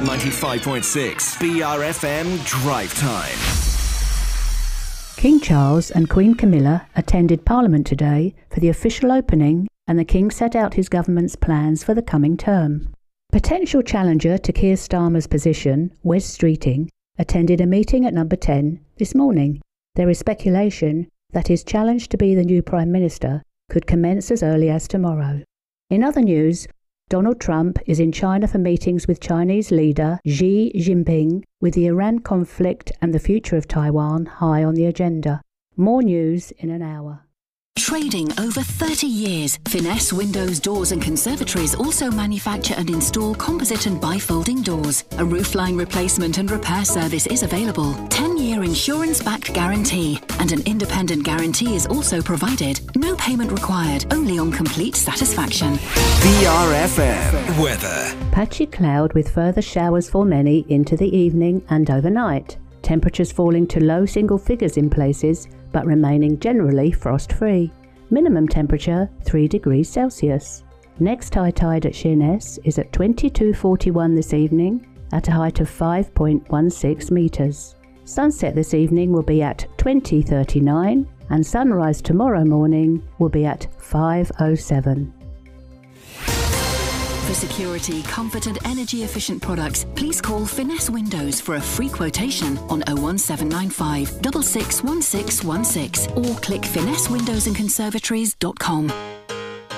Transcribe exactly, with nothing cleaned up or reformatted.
ninety-five point six B R F M Drive Time. King Charles and Queen Camilla attended Parliament today for the official opening, and the King set out his government's plans for the coming term. Potential challenger to Keir Starmer's position, Wes Streeting, attended a meeting at Number ten this morning. There is speculation that his challenge to be the new Prime Minister could commence as early as tomorrow. In other news, Donald Trump is in China for meetings with Chinese leader Xi Jinping, with the Iran conflict and the future of Taiwan high on the agenda. More news in an hour. Trading over thirty years, Finesse Windows, Doors and Conservatories also manufacture and install composite and bifolding doors. A roofline replacement and repair service is available. ten-year insurance-backed guarantee, and an independent guarantee is also provided. No payment required, only on complete satisfaction. B R F M weather. Patchy cloud with further showers for many into the evening and overnight. Temperatures falling to low single figures in places, but remaining generally frost-free. Minimum temperature three degrees Celsius. Next high tide at Sheerness is at twenty-two forty-one this evening, at a height of five point one six metres. Sunset this evening will be at twenty thirty-nine, and sunrise tomorrow morning will be at five oh seven. For security, comfort and energy-efficient products, please call Finesse Windows for a free quotation on oh one seven nine five, six six one six one six or click finesse windows and conservatories dot com.